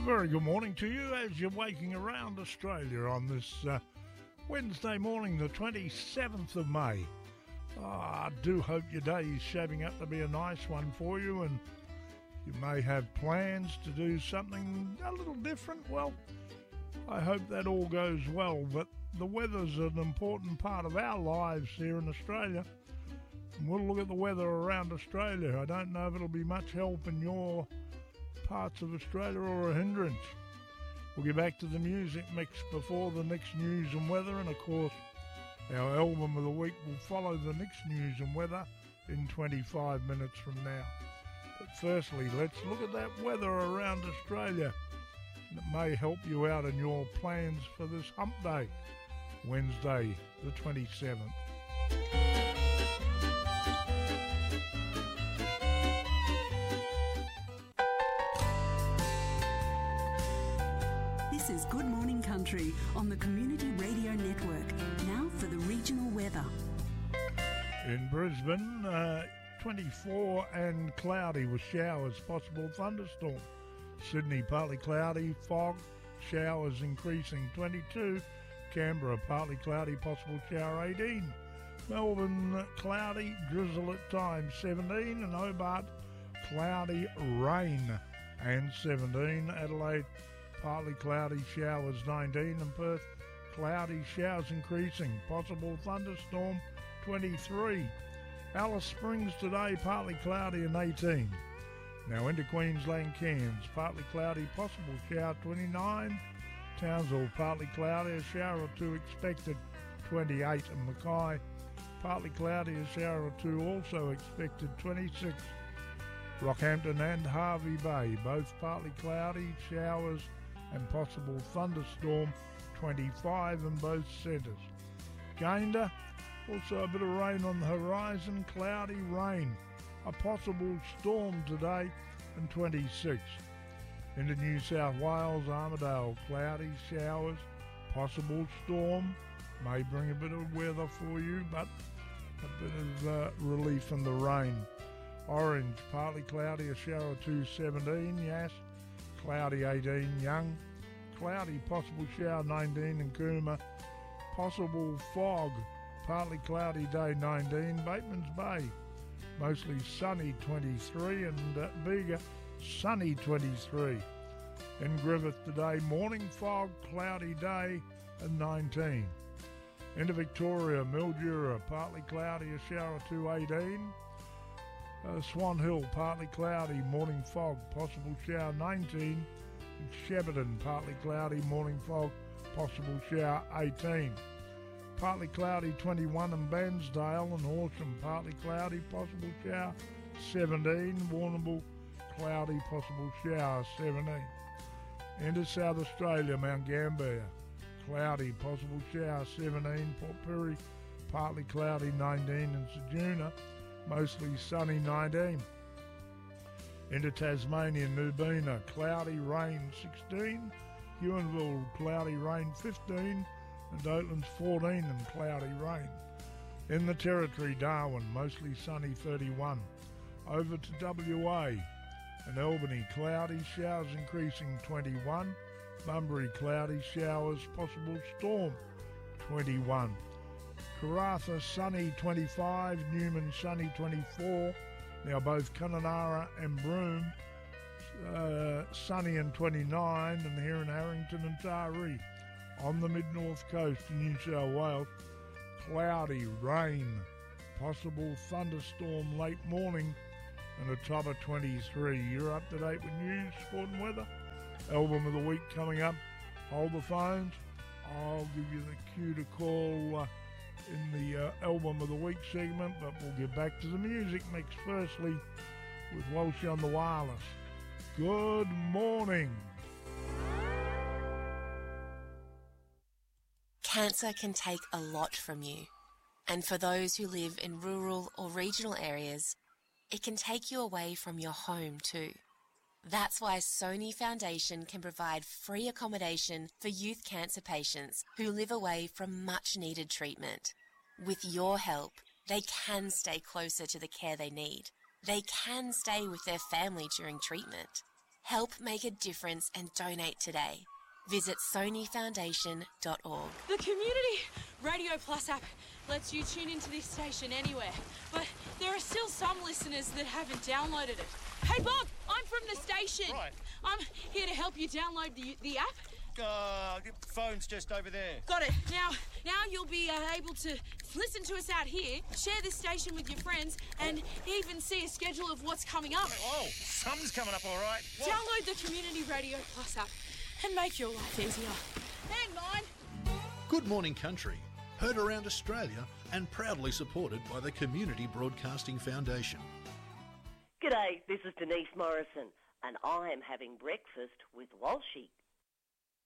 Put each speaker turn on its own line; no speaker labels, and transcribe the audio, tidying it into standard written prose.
very good morning to you as you're waking around Australia on this Wednesday morning, the 27th of May. I do hope your day is shaping up to be a nice one for you, and you may have plans to do something a little different. Well, I hope that all goes well, but the weather's an important part of our lives here in Australia. And we'll look at the weather around Australia. I don't know if it'll be much help in your parts of Australia or a hindrance. We'll get back to the music mix before the next news and weather, and of course our album of the week will follow the next news and weather in 25 minutes from now. But firstly, let's look at that weather around Australia, and it may help you out in your plans for this hump day, Wednesday the 27th.
This is Good Morning Country on the Community Radio Network. Now for the regional weather.
In Brisbane, 24 and cloudy with showers, possible thunderstorm. Sydney, partly cloudy, fog, showers increasing, 22. Canberra, partly cloudy, possible shower, 18. Melbourne, cloudy, drizzle at times, 17. And Hobart, cloudy, rain, and 17. Adelaide, partly cloudy, showers, 19. And Perth, cloudy, showers increasing, possible thunderstorm, 23. Alice Springs today, partly cloudy and 18. Now into Queensland, Cairns, partly cloudy, possible shower, 29. Townsville, partly cloudy, a shower or two expected, 28. And Mackay, partly cloudy, a shower or two also expected, 26. Rockhampton and Hervey Bay, both partly cloudy, showers and possible thunderstorm, 25 in both centres. Gayndah, also a bit of rain on the horizon, cloudy, rain, a possible storm today, and 26. Into New South Wales, Armidale, cloudy, showers, possible storm, may bring a bit of weather for you, but a bit of relief in the rain. Orange, partly cloudy, a shower or two, 17. Yass, cloudy, 18. Young, cloudy, possible shower, 19. And Cooma, possible fog, partly cloudy day, 19. Bateman's Bay, mostly sunny, 23. And Bega, sunny, 23. In Griffith today, morning fog, cloudy day, and 19. Into Victoria, Mildura, partly cloudy, a shower or two, 18. Swan Hill, partly cloudy, morning fog, possible shower, 19. And Shepparton, partly cloudy, morning fog, possible shower, 18. Partly cloudy, 21 in Bairnsdale, and Horsham, partly cloudy, possible shower, 17. Warrnambool, cloudy, possible shower, 17. Into South Australia, Mount Gambier, cloudy, possible shower, 17. Port Pirie, partly cloudy, 19. And Ceduna, mostly sunny, 19. Into Tasmania, Nubina, cloudy, rain, 16. Huonville, cloudy, rain, 15. And Oatlands, 14 and cloudy rain. In the Territory, Darwin, mostly sunny, 31. Over to WA and Albany, cloudy, showers increasing, 21. Bunbury, cloudy, showers, possible storm, 21. Karratha, sunny, 25. Newman, sunny, 24. Now both Kununurra and Broome, sunny and 29. And here in Harrington and Taree, on the mid-north coast of New South Wales, cloudy, rain, possible thunderstorm late morning, and a top of 23. You're up to date with news, sport and weather. Album of the week coming up. Hold the phones. I'll give you the cue to call in the album of the week segment, but we'll get back to the music mix firstly with Walsh on the wireless. Good morning.
Cancer can take a lot from you, and for those who live in rural or regional areas, it can take you away from your home too. That's why Sony Foundation can provide free accommodation for youth cancer patients who live away from much-needed treatment. With your help, they can stay closer to the care they need. They can stay with their family during treatment. Help make a difference and donate today. Visit sonyfoundation.org.
The Community Radio Plus app lets you tune into this station anywhere, but there are still some listeners that haven't downloaded it. Hey Bob, I'm from the station.
Right.
I'm here to help you download the app.
The phone's just over there.
Got it. Now you'll be able to listen to us out here, share this station with your friends, and even see a schedule of what's coming up.
Oh, something's coming up all right. What?
Download the Community Radio Plus app and make your life easier. And mine.
Good Morning Country, heard around Australia and proudly supported by the Community Broadcasting Foundation.
G'day, this is Denise Morrison, and I'm having breakfast with Walshy.